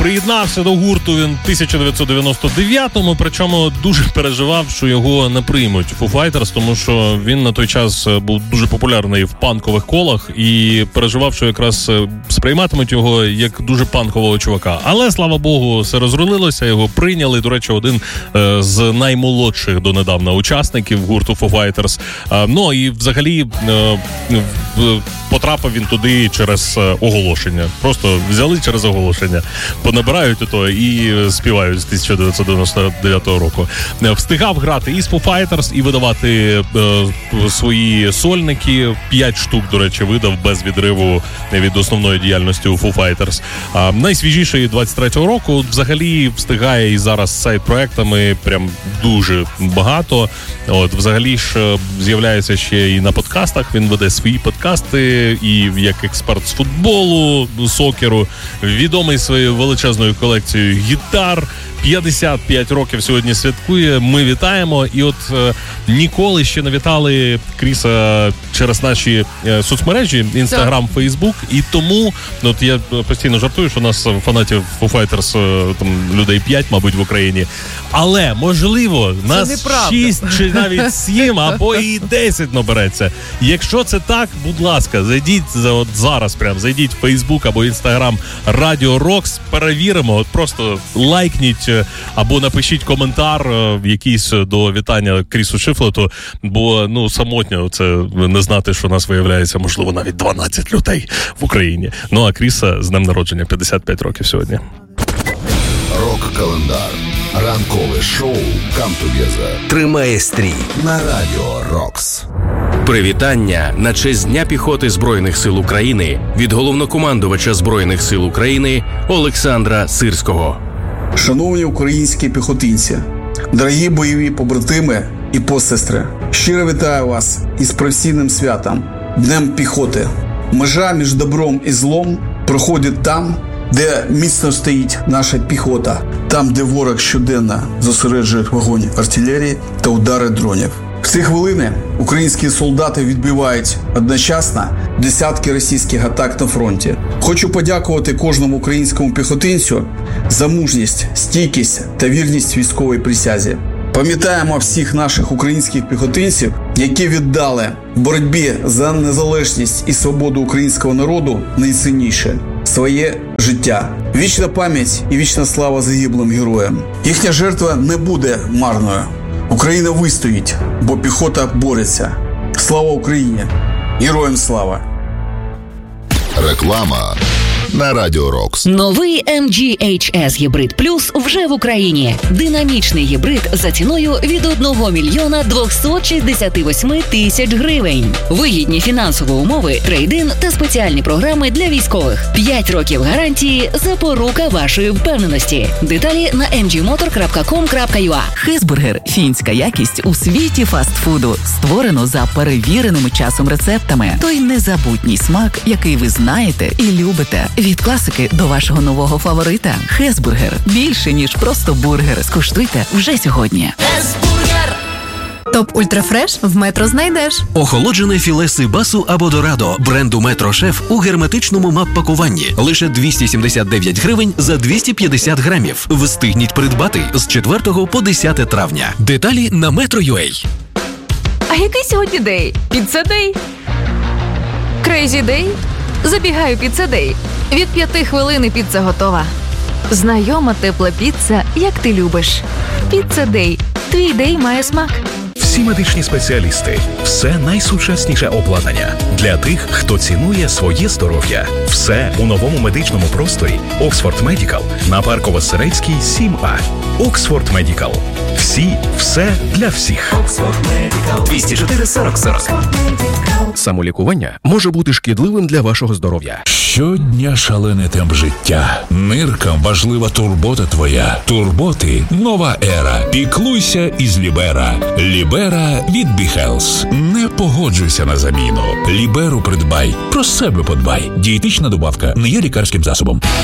приєднався до гурту він в 1999-му, причому дуже переживав, що його не приймуть Foo Fighters, тому що він на той час був дуже популярний в панкових колах і переживав, що якраз сприйматимуть його як дуже панкового чувака. Але, слава Богу, все розрулилося, його прийняли. До речі, один з наймолодших донедавна учасників гурту Foo Fighters. Ну і взагалі потрапив він туди через оголошення. Просто взяли через оголошення, понабирають ото і співають з 1999 року. Встигав грати і з Foo Fighters, і видавати свої сольники. 5 штук, до речі, видав без відриву від основної діяльності у Foo Fighters. Найсвіжіший 23-го року. Взагалі встигає і зараз з сайт-проектами прям дуже багато. От, взагалі ж з'являється ще і на подкастах. Він веде свої подкасти і як експерт з футболу, сокеру. Відомий своєю величезною колекцією гітар. 55 років сьогодні святкує. Ми вітаємо. І от ніколи ще не вітали Кріса через наші соцмережі, Інстаграм, Фейсбук. І тому, от я постійно жартую, що у нас фанатів Foo Fighters там людей 5, мабуть, в Україні. Але, можливо, нас 6 чи навіть 7, або і 10 набереться. Якщо це так, будь ласка, зайдіть от зараз прям, зайдіть в Фейсбук або Інстаграм Радіо Рокс, перевіримо, от просто лайкніть або напишіть коментар якийсь до вітання Крісу Шифлету, бо, ну, самотньо це не знати, що нас виявляється, можливо, навіть 12 людей в Україні. Ну, а Кріса з днем народження, 55 років сьогодні. Рок-календар. Ранкове шоу «Come Together» тримає стрій на Радіо Рокс. Привітання на честь Дня піхоти Збройних сил України від головнокомандувача Збройних сил України Олександра Сирського. Шановні українські піхотинці, дорогі бойові побратими і посестри, щиро вітаю вас із професійним святом – Днем піхоти. Межа між добром і злом проходить там, де міцно стоїть наша піхота, там, де ворог щоденно зосереджує вогонь артилерії та удари дронів. В ці хвилини українські солдати відбивають одночасно десятки російських атак на фронті. Хочу подякувати кожному українському піхотинцю за мужність, стійкість та вірність військовій присязі. Пам'ятаємо всіх наших українських піхотинців, які віддали в боротьбі за незалежність і свободу українського народу найцінніше – своє життя. Вічна пам'ять і вічна слава загиблим героям. Їхня жертва не буде марною. Україна вистоїть, бо піхота бореться. Слава Україні! Героям слава! Реклама на Радіо Рокс. Новий MG HS Hybrid Plus вже в Україні. Динамічний гібрид за ціною від 1 мільйона 268 тисяч гривень. Вигідні фінансові умови, трейд-ін та спеціальні програми для військових. 5 років гарантії – запорука вашої впевненості. Деталі на mgmotor.com.ua. Хесбургер – фінська якість у світі фастфуду. Створено за перевіреними часом рецептами. Той незабутній смак, який ви знаєте і любите. Від класики до вашого нового фаворита. Хесбургер – більше, ніж просто бургер. Скуштуйте вже сьогодні. Хесбургер! Топ Ультрафреш в Метро знайдеш. Охолоджене філе сибасу або дорадо бренду Метро Шеф у герметичному мап-пакуванні. Лише 279 гривень за 250 грамів. Встигніть придбати з 4 по 10 травня. Деталі на Metro.ua. А який сьогодні день? Піцца-дей? Крейзі-дей? Забігаю піцца-дей. Від 5 хвилин і піца готова. Знайома тепла піца, як ти любиш. Піцца-дей. Твій дей має смак. Всі медичні спеціалісти. Все найсучасніше обладнання. Для тих, хто цінує своє здоров'я. Все у новому медичному просторі Oxford Medical на Парково-Сирецькій, 7А. Oxford Medical. Всі, все для всіх. Oxford Medical. 204 40 40. Самолікування може бути шкідливим для вашого здоров'я. Щодня шалений темп життя. Ниркам важлива турбота твоя. Турботи – нова ера. Піклуйся із Лібера. Лібера від BeHealth. Не погоджуйся на заміну. Ліберу придбай. Про себе подбай. Дієтична добавка не є лікарським засобом.